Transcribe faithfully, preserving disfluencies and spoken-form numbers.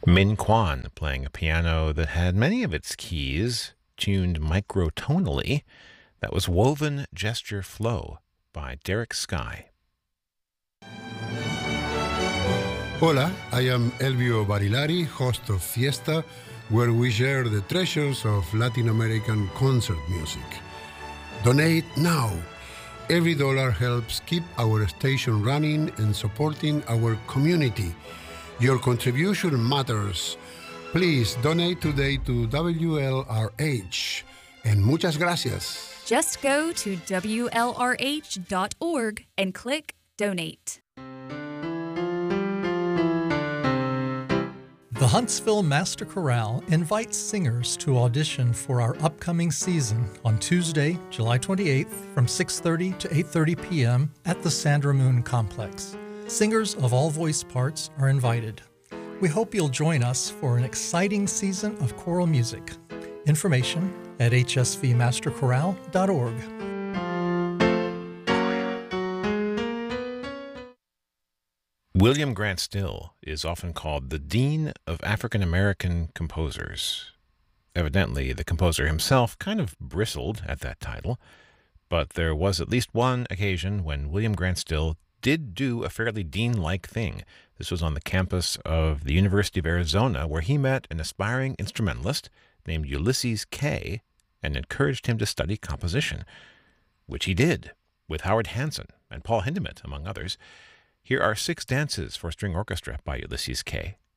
Min Kwan playing a piano that had many of its keys tuned microtonally. That was Woven Gesture Flow by Derek Sky. Hola, I am Elvio Barilari, host of Fiesta, where we share the treasures of Latin American concert music. Donate now. Every dollar helps keep our station running and supporting our community. Your contribution matters. Please donate today to W L R H. And muchas gracias. Just go to W L R H dot org and click Donate. The Huntsville Master Chorale invites singers to audition for our upcoming season on Tuesday, July twenty-eighth from six thirty to eight thirty p.m. at the Sandra Moon Complex. Singers of all voice parts are invited. We hope you'll join us for an exciting season of choral music. Information at h s v master chorale dot org. William Grant Still is often called the Dean of African American Composers. Evidently, the composer himself kind of bristled at that title, but there was at least one occasion when William Grant Still did do a fairly dean-like thing. This was on the campus of the University of Arizona, where he met an aspiring instrumentalist named Ulysses Kay and encouraged him to study composition, which he did, with Howard Hanson and Paul Hindemith, among others. Here are six dances for string orchestra by Ulysses Kay.